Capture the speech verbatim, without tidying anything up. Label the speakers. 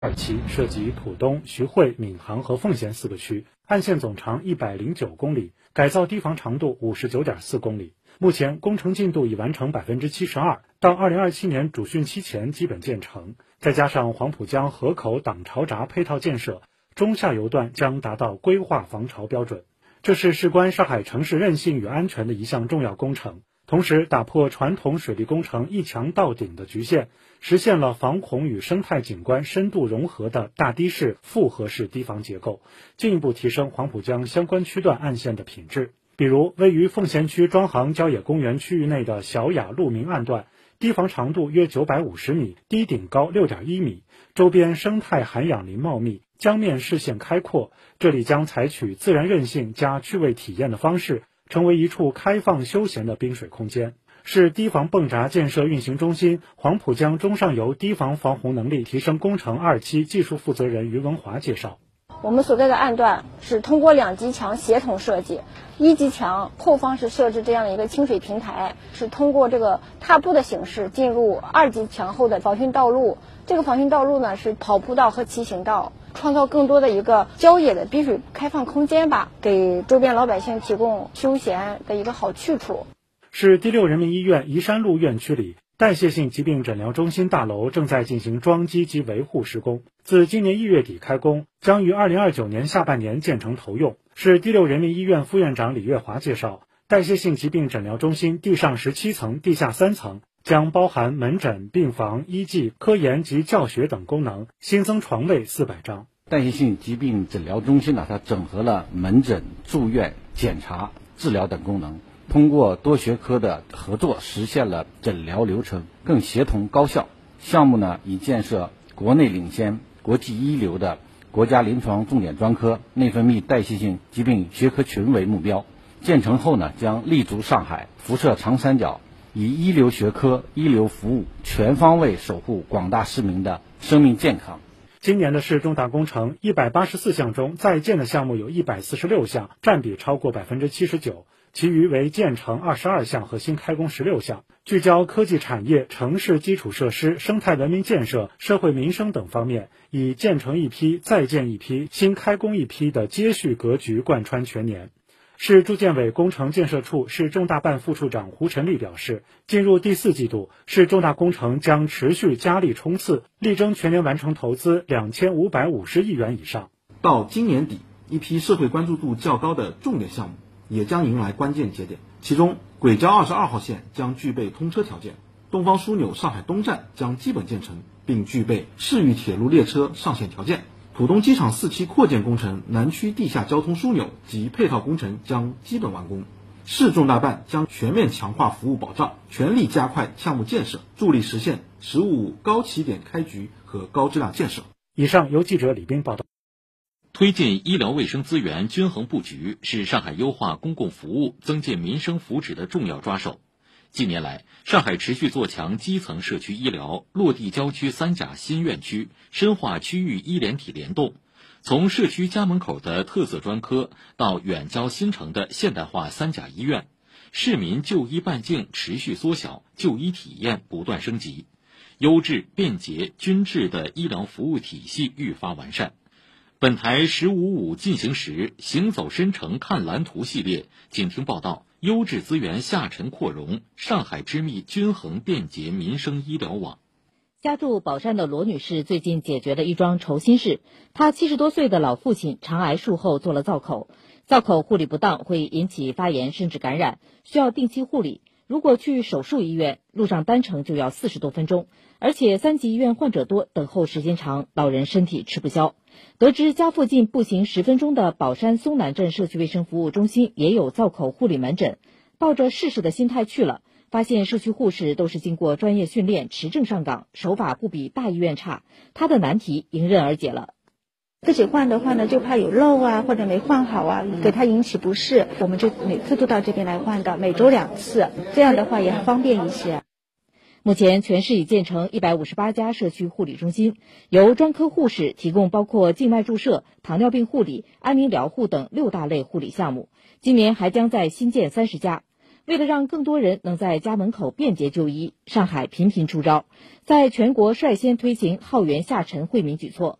Speaker 1: 二期涉及浦东、徐汇、闵行和奉贤四个区，岸线总长一百零九公里，改造堤防长度五十九点四公里。目前工程进度已完成百分之七十二，到二零二七年主汛期前基本建成。再加上黄浦江河口挡潮闸配套建设，中下游段将达到规划防潮标准。这是事关上海城市韧性与安全的一项重要工程，同时打破传统水利工程一墙到顶的局限，实现了防洪与生态景观深度融合的大堤式复合式堤防结构，进一步提升黄浦江相关区段岸线的品质。比如位于奉贤区庄行郊野公园区域内的小雅路明岸段，堤防长度约九百五十米，堤顶高六点一米，周边生态涵养林茂密，江面视线开阔。这里将采取自然韧性加趣味体验的方式，成为一处开放休闲的滨水空间，是堤防泵闸建设运行中心黄浦江中上游堤防防洪能力提升工程二期技术负责人于文华介绍。
Speaker 2: 我们所在的岸段是通过两级墙协同设计，一级墙后方是设置这样的一个清水平台，是通过这个踏步的形式进入二级墙后的防汛道路。这个防汛道路呢是跑步道和骑行道，创造更多的一个郊野的滨水开放空间吧，给周边老百姓提供休闲的一个好去处。
Speaker 1: 市第六人民医院宜山路院区里，代谢性疾病诊疗中心大楼正在进行装机及维护施工，自今年一月底开工，将于二零二九年下半年建成投用。市第六人民医院副院长李月华介绍，代谢性疾病诊疗中心地上十七层、地下三层，将包含门诊、病房、医技、科研及教学等功能，新增床位四百张。
Speaker 3: 代谢性疾病诊疗中心呢，它整合了门诊、住院、检查、治疗等功能，通过多学科的合作，实现了诊疗流程更协同高效。项目呢，以建设国内领先、国际一流的国家临床重点专科内分泌代谢性疾病学科群为目标。建成后呢，将立足上海，辐射长三角，以一流学科、一流服务，全方位守护广大市民的生命健康。
Speaker 1: 今年的市重大工程一百八十四项中，在建的项目有一百四十六项，占比超过百分之七十九。其余为建成二十二项和新开工十六项，聚焦科技产业、城市基础设施、生态文明建设、社会民生等方面，以建成一批、再建一批、新开工一批的接续格局贯穿全年。市住建委工程建设处市重大办副处长胡晨立表示，进入第四季度，市重大工程将持续加力冲刺，力争全年完成投资两千五百五十亿元以上。
Speaker 4: 到今年底，一批社会关注度较高的重点项目也将迎来关键节点，其中轨交二十二号线将具备通车条件，东方枢纽上海东站将基本建成，并具备市域铁路列车上线条件。浦东机场四期扩建工程南区地下交通枢纽及配套工程将基本完工。市重大办将全面强化服务保障，全力加快项目建设，助力实现“十五五”高起点开局和高质量建设。
Speaker 1: 以上由记者李斌报道。
Speaker 5: 推进医疗卫生资源均衡布局是上海优化公共服务、增进民生福祉的重要抓手。近年来，上海持续做强基层社区医疗，落地郊区三甲新院区，深化区域医联体联动。从社区家门口的特色专科到远郊新城的现代化三甲医院，市民就医半径持续缩小，就医体验不断升级，优质、便捷、均质的医疗服务体系愈发完善。本台“十五五”进行时，行走深城看蓝图系列，请听报道：优质资源下沉扩容，上海织密均衡便捷民生医疗网。
Speaker 6: 家住宝山的罗女士最近解决了一桩愁心事。她七十多岁的老父亲肠癌术后做了造口，造口护理不当会引起发炎甚至感染，需要定期护理。如果去手术医院，路上单程就要四十多分钟，而且三级医院患者多，等候时间长，老人身体吃不消。得知家附近步行十分钟的宝山松南镇社区卫生服务中心也有造口护理门诊，抱着试试的心态去了，发现社区护士都是经过专业训练，持证上岗，手法不比大医院差，他的难题迎刃而解了。
Speaker 7: 自己换的话呢，就怕有漏啊，或者没换好啊，给他引起不适，我们就每次都到这边来换的，每周两次，这样的话也方便一些。
Speaker 6: 目前全市已建成一百五十八家社区护理中心，由专科护士提供包括静脉注射、糖尿病护理、安宁疗护等六大类护理项目，今年还将在新建三十家。 为了让更多人能在家门口便捷就医，上海频频出招，在全国率先推行号源下沉惠民举措。